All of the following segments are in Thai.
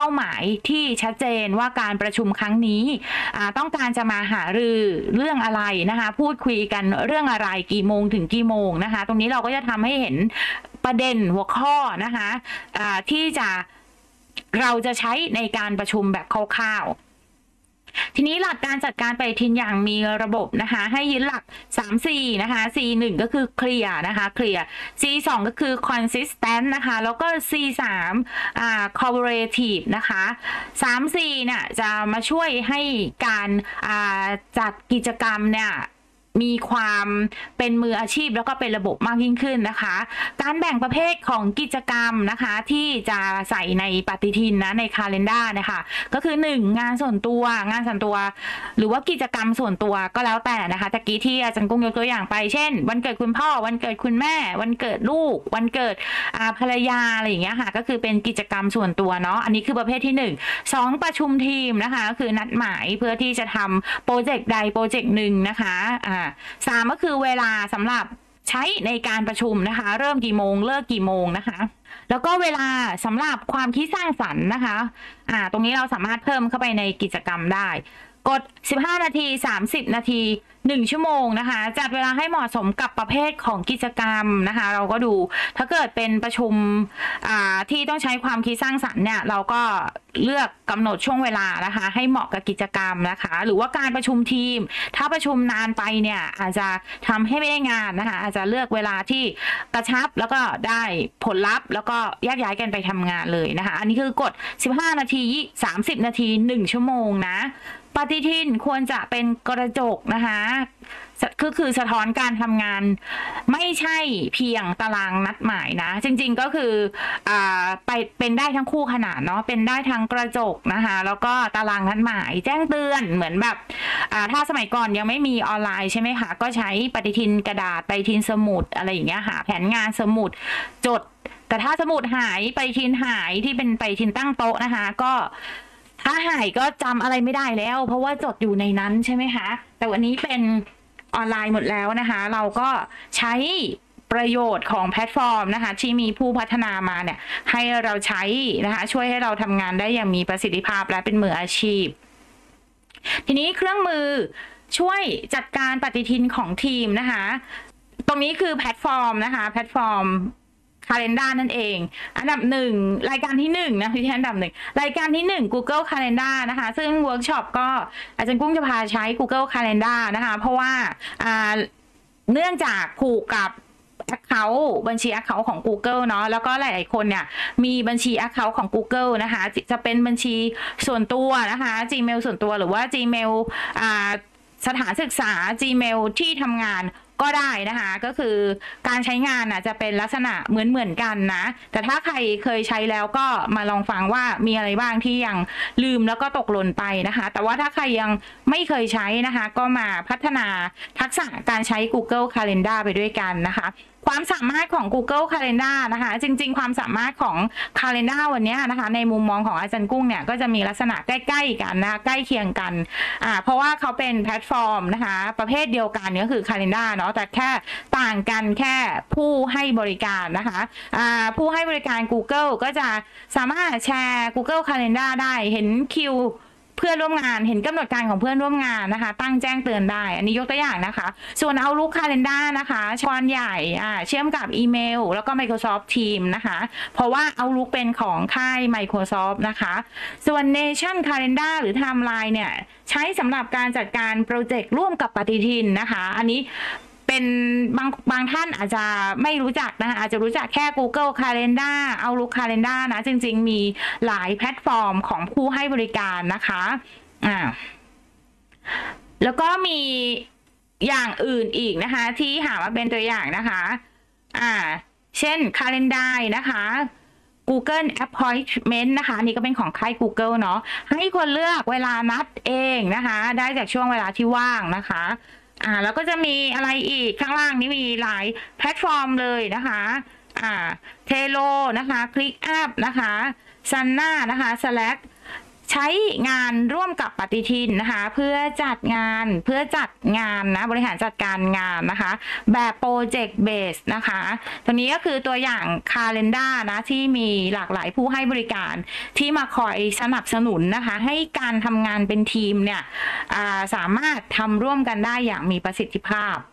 เป้าหมายที่ชัดเจนว่าการประชุมครั้งนี้ต้องการจะมาหารือเรื่องอะไรนะคะพูดคุยกันเรื่องอะไรกี่โมงถึงกี่โมงนะคะตรงนี้เราก็จะทำให้เห็นประเด็นหัวข้อนะคะที่เราจะใช้ในการประชุมแบบคร่าวๆทีนี้หลักการจัดการปฏิทินอย่างมีระบบนะคะให้ยึดหลัก 3C นะคะ C1 ก็คือ clear นะคะ clear C2 ก็คือ consistent นะคะแล้วก็ C3 collaborative นะคะ 3C เนี่ยจะมาช่วยให้การจัดกิจกรรมเนี่ยมีความเป็นมืออาชีพแล้วก็เป็นระบบมากยิ่งขึ้นนะคะการแบ่งประเภทของกิจกรรมนะคะที่จะใส่ในปฏิทินนะในคาล endar นะคะก็คือ1งานส่วนตัวหรือว่ากิจกรรมส่วนตัวก็แล้วแต่นะคะตะกี้ที่อาจารย์กุ้งยกตัวอย่างไปเช่นวันเกิดคุณพ่อวันเกิดคุณแม่วันเกิดลูกวันเกิดภรรยาอะไรอย่างเงี้ยค่ะก็คือเป็นกิจกรรมส่วนตัวเนาะอันนี้คือประเภทที่2ประชุมทีมนะคะก็คือนัดหมายเพื่อที่จะทำโปรเจกต์ใดโปรเจกต์หนึ่งนะคะ3ก็คือเวลาสำหรับใช้ในการประชุมนะคะเริ่มกี่โมงเลิกกี่โมงนะคะแล้วก็เวลาสำหรับความคิดสร้างสรรค์นะคะตรงนี้เราสามารถเพิ่มเข้าไปในกิจกรรมได้กด15นาที30นาที1ชั่วโมงนะคะจัดเวลาให้เหมาะสมกับประเภทของกิจกรรมนะคะเราก็ดูถ้าเกิดเป็นประชุมที่ต้องใช้ความคิดสร้างสรรค์เนี่ยเราก็เลือกกำหนดช่วงเวลานะคะให้เหมาะกับกิจกรรมนะคะหรือว่าการประชุมทีมถ้าประชุมนานไปเนี่ยอาจจะทำให้ไม่ได้งานนะคะอาจจะเลือกเวลาที่กระชับแล้วก็ได้ผลลัพธ์แล้วก็แยกย้ายกันไปทำงานเลยนะคะอันนี้คือกด15นาที30นาที1ชั่วโมงนะปฏิทินควรจะเป็นกระจกนะคะคือสะท้อนการทำงานไม่ใช่เพียงตารางนัดหมายนะจริงๆก็คือไปเป็นได้ทั้งคู่ขนาดเนาะเป็นได้ทั้งกระจกนะคะแล้วก็ตารางนัดหมายแจ้งเตือนเหมือนแบบถ้าสมัยก่อนยังไม่มีออนไลน์ใช่ไหมคะก็ใช้ปฏิทินกระดาษปฏิทินสมุดอะไรอย่างเงี้ยค่ะแผนงานสมุดจดแต่ถ้าสมุดหายปฏิทินหายที่เป็นปฏิทินตั้งโต๊ะนะคะก็ถ้าหายก็จำอะไรไม่ได้แล้วเพราะว่าจดอยู่ในนั้นใช่ไหมคะแต่วันนี้เป็นออนไลน์หมดแล้วนะคะเราก็ใช้ประโยชน์ของแพลตฟอร์มนะคะที่มีผู้พัฒนามาเนี่ยให้เราใช้นะคะช่วยให้เราทำงานได้อย่างมีประสิทธิภาพและเป็นมืออาชีพทีนี้เครื่องมือช่วยจัดการปฏิทินของทีมนะคะตรงนี้คือแพลตฟอร์มนะคะแพลตฟอร์มCalendar นั่นเองอันดับ1รายการที่1นะที่อันดับ1รายการที่1 Google Calendar นะคะซึ่งเวิร์กช็อปก็อาจารย์กุ้งจะพาใช้ Google Calendar นะคะเพราะว่าเนื่องจากผูกกับAccount บัญชี Account ของ Google เนาะแล้วก็หลายๆคนเนี่ยมีบัญชี Account ของ Google นะคะจะเป็นบัญชีส่วนตัวนะคะ Gmail ส่วนตัวหรือว่า Gmail สถานศึกษา Gmail ที่ทำงานก็ได้นะคะก็คือการใช้งานจะเป็นลักษณะเหมือนกันนะแต่ถ้าใครเคยใช้แล้วก็มาลองฟังว่ามีอะไรบ้างที่ยังลืมแล้วก็ตกหล่นไปนะคะแต่ว่าถ้าใครยังไม่เคยใช้นะคะก็มาพัฒนาทักษะการใช้ Google Calendar ไปด้วยกันนะคะความสามารถของ Google Calendar นะคะจริงๆความสามารถของ Calendar วันนี้นะคะในมุมมองของอาจารย์กุ้งเนี่ยก็จะมีลักษณะใกล้ๆกันนะคะใกล้เคียงกันเพราะว่าเขาเป็นแพลตฟอร์มนะคะประเภทเดียวกันก็คือ Calendar เนาะแต่แค่ต่างกันแค่ผู้ให้บริการนะคะผู้ให้บริการ Google ก็จะสามารถแชร์ Google Calendar ได้เห็นคิวเพื่อนร่วมงานเห็นกำหนดการของเพื่อนร่วมงานนะคะตั้งแจ้งเตือนได้อันนี้ยกตัวอย่างนะคะส่วน Outlook Calendar นะคะช้อนใหญ่เชื่อมกับอีเมลแล้วก็ Microsoft Teams นะคะเพราะว่า Outlook เป็นของค่าย Microsoft นะคะส่วน Nation Calendar หรือ Timeline เนี่ยใช้สำหรับการจัดการโปรเจกต์ร่วมกับปฏิทินนะคะอันนี้เป็นบางท่านอาจจะไม่รู้จักนะคะอาจจะรู้จักแค่ Google Calendar Outlook Calendar นะจริงๆมีหลายแพลตฟอร์มของผู้ให้บริการนะคะแล้วก็มีอย่างอื่นอีกนะคะที่หามาเป็นตัวอย่างนะคะเช่น Calendar นะคะ Google Appointment นะคะนี่ก็เป็นของค่าย Google เนาะให้คนเลือกเวลานัดเองนะคะได้จากช่วงเวลาที่ว่างนะคะแล้วก็จะมีอะไรอีกข้างล่างนี้มีหลายแพลตฟอร์มเลยนะคะเทโลนะคะ ClickUp นะคะ Asana นะคะ Slack ใช้งานร่วมกับปฏิทินนะคะเพื่อจัดงานนะบริหารจัดการงานนะคะแบบโปรเจกต์เบสนะคะตัวนี้ก็คือตัวอย่างคาเลนดานะที่มีหลากหลายผู้ให้บริการที่มาคอยสนับสนุนนะคะให้การทำงานเป็นทีมเนี่ยสามารถทำร่วมกันได้อย่างมีประสิทธิภาพ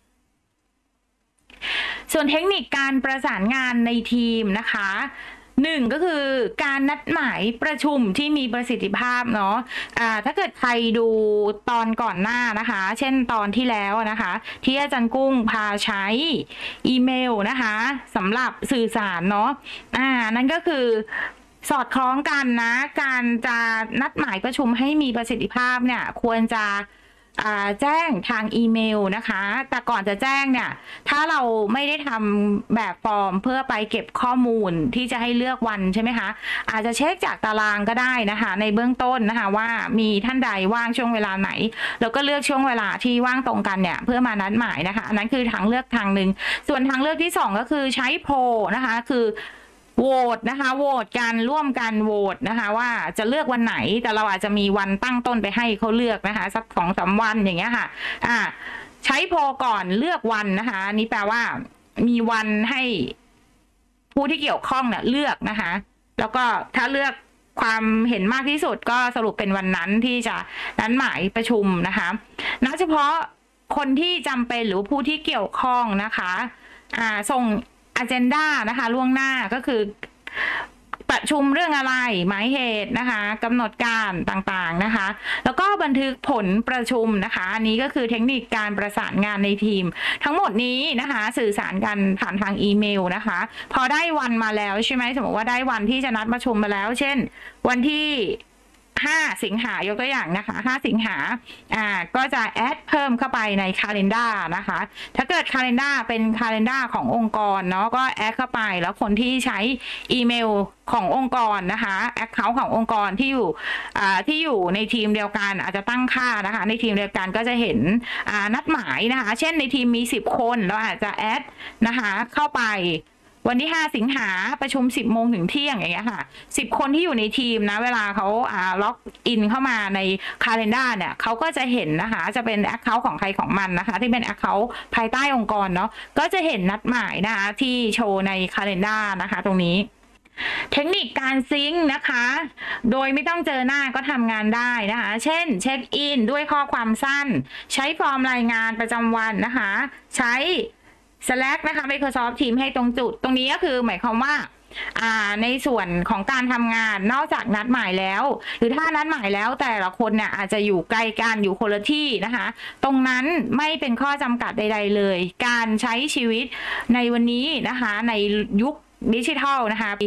ส่วนเทคนิคการประสานงานในทีมนะคะหนึ่งก็คือการนัดหมายประชุมที่มีประสิทธิภาพเนาะถ้าเกิดใครดูตอนก่อนหน้านะคะเช่นตอนที่แล้วนะคะที่อาจารย์กุ้งพาใช้อีเมลนะคะสำหรับสื่อสารเนาะนั่นก็คือสอดคล้องกันนะการจะนัดหมายประชุมให้มีประสิทธิภาพเนี่ยควรจะแจ้งทางอีเมลนะคะแต่ก่อนจะแจ้งเนี่ยถ้าเราไม่ได้ทำแบบฟอร์มเพื่อไปเก็บข้อมูลที่จะให้เลือกวันใช่ไหมคะอาจจะเช็คจากตารางก็ได้นะคะในเบื้องต้นนะคะว่ามีท่านใดว่างช่วงเวลาไหนแล้วก็เลือกช่วงเวลาที่ว่างตรงกันเนี่ยเพื่อมานัดหมายนะคะอันนั้นคือทางเลือกทางหนึ่งส่วนทางเลือกที่2ก็คือใช้โพลนะคะคือโหวตนะคะโหวตกันร่วมกันโหวตนะคะว่าจะเลือกวันไหนแต่เราอาจจะมีวันตั้งต้นไปให้เขาเลือกนะคะสัก2-3 วันอย่างเงี้ยค่ะใช้โพลก่อนเลือกวันนะคะนี่แปลว่ามีวันให้ผู้ที่เกี่ยวข้องเนี่ยเลือกนะคะแล้วก็ถ้าเลือกความเห็นมากที่สุดก็สรุปเป็นวันนั้นที่จะนัดหมายประชุมนะคะณเฉพาะคนที่จำเป็นหรือผู้ที่เกี่ยวข้องนะคะส่งagenda นะคะล่วงหน้าก็คือประชุมเรื่องอะไรหมายเหตุนะคะกำหนดการต่างๆนะคะแล้วก็บันทึกผลประชุมนะคะอันนี้ก็คือเทคนิคการประสานงานในทีมทั้งหมดนี้นะคะสื่อสารกันผ่านทางอีเมลนะคะพอได้วันมาแล้วใช่ไหมสมมติว่าได้วันที่จะนัดประชุมมาแล้วเช่นวันที่5 สิงหายกตัวอย่างนะคะ5 สิงหาก็จะแอดเพิ่มเข้าไปใน calendar นะคะถ้าเกิด calendar เป็น calendar ขององค์กรเนาะก็แอดเข้าไปแล้วคนที่ใช้อีเมลขององค์กรนะคะ account ขององค์กรที่อยู่ในทีมเดียวกันอาจจะตั้งค่านะคะในทีมเดียวกันก็จะเห็นนัดหมายนะคะเช่นในทีมมี10 คนเราอาจจะแอดนะคะเข้าไปวันที่5 สิงหาประชุม10 โมงถึงเที่ยงอย่างเงี้ยค่ะ10 คนที่อยู่ในทีมนะเวลาเขาล็อกอินเข้ามาใน calendar เนี่ยเขาก็จะเห็นนะคะจะเป็น account ของใครของมันนะคะที่เป็น account ภายใต้องค์กรเนาะก็จะเห็นนัดหมายนะคะที่โชว์ใน calendar นะคะตรงนี้เทคนิคการซิงค์นะคะโดยไม่ต้องเจอหน้าก็ทำงานได้นะคะเช่นเช็คอินด้วยข้อความสั้นใช้ฟอร์มรายงานประจำวันนะคะใช้Slack นะคะ Microsoft Teams ให้ตรงจุดตรงนี้ก็คือหมายความว่าในส่วนของการทำงานนอกจากนัดหมายแล้วหรือถ้านัดหมายแล้วแต่ละคนเนี่ยอาจจะอยู่ไกลกันอยู่คนละที่นะคะตรงนั้นไม่เป็นข้อจำกัดใดๆเลยการใช้ชีวิตในวันนี้นะคะในยุคดิจิทัลนะคะปี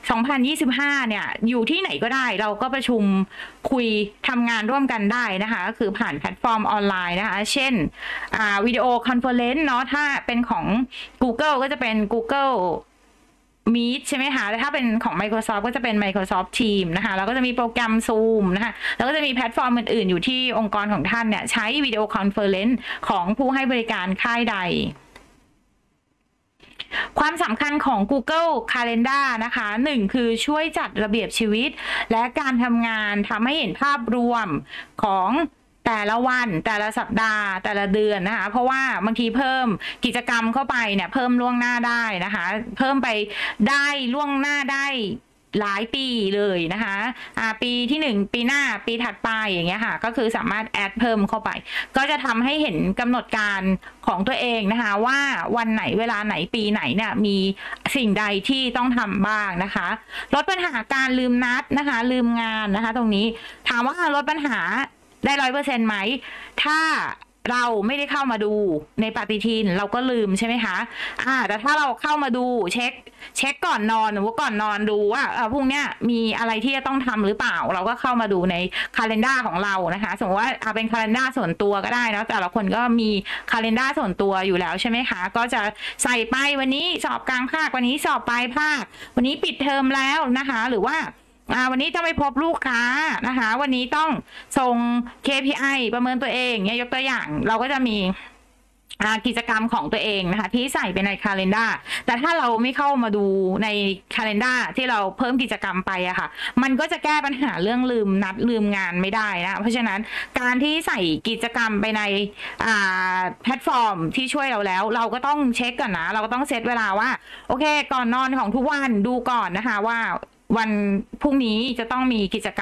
2025เนี่ยอยู่ที่ไหนก็ได้เราก็ประชุมคุยทำงานร่วมกันได้นะคะก็คือผ่านแพลตฟอร์มออนไลน์นะคะเช่นวิดีโอคอนเฟอเรนซ์เนาะถ้าเป็นของ Google ก็จะเป็น Google Meet ใช่ไหมคะแต่ถ้าเป็นของ Microsoft ก็จะเป็น Microsoft Teams นะคะแล้วก็จะมีโปรแกรม Zoom นะคะแล้วก็จะมีแพลตฟอร์มอื่นๆอยู่ที่องค์กรของท่านเนี่ยใช้วิดีโอคอนเฟอเรนซ์ของผู้ให้บริการค่ายใดความสำคัญของ Google Calendar นะคะ1คือช่วยจัดระเบียบชีวิตและการทำงานทำให้เห็นภาพรวมของแต่ละวันแต่ละสัปดาห์แต่ละเดือนนะคะเพราะว่าบางทีเพิ่มกิจกรรมเข้าไปเนี่ยเพิ่มล่วงหน้าได้นะคะเพิ่มไปได้ล่วงหน้าได้หลายปีเลยนะคะปีที่1ปีหน้าปีถัดไปอย่างเงี้ยค่ะก็คือสามารถแอดเพิ่มเข้าไปก็จะทำให้เห็นกำหนดการของตัวเองนะคะว่าวันไหนเวลาไหนปีไหนเนี่ยมีสิ่งใดที่ต้องทำบ้างนะคะลดปัญหาการลืมนัดนะคะลืมงานนะคะตรงนี้ถามว่าลดปัญหาได้100%ไหมถ้าเราไม่ได้เข้ามาดูในปฏิทินเราก็ลืมใช่ไหมคะแต่ถ้าเราเข้ามาดูเช็คก่อนนอนหรือว่าก่อนนอนดูว่าพรุ่งนี้มีอะไรที่จะต้องทำหรือเปล่าเราก็เข้ามาดูในคาเลนดาร์ของเรานะคะสมมติว่าเป็นคาเลนดาร์ส่วนตัวก็ได้นะแต่ละคนก็มีคาเลนดาร์ส่วนตัวอยู่แล้วใช่ไหมคะก็จะใส่ไปวันนี้สอบกลางภาควันนี้สอบปลายภาควันนี้ปิดเทอมแล้วนะคะหรือว่าวันนี้ต้องไปพบลูกค้านะคะวันนี้ต้องส่ง KPI ประเมินตัวเองเนี่ยยกตัวอย่างเราก็จะมีกิจกรรมของตัวเองนะคะที่ใส่ไปใน calendar แต่ถ้าเราไม่เข้ามาดูใน calendar ที่เราเพิ่มกิจกรรมไปอะค่ะมันก็จะแก้ปัญหาเรื่องลืมนัดลืมงานไม่ได้นะเพราะฉะนั้นการที่ใส่กิจกรรมไปในแพลตฟอร์มที่ช่วยเราแล้วเราก็ต้องเช็คก่อนนะเราก็ต้องเซตเวลาว่าโอเคก่อนนอนของทุกวันดูก่อนนะคะว่าวันพรุ่งนี้จะต้องมีกิจกรรม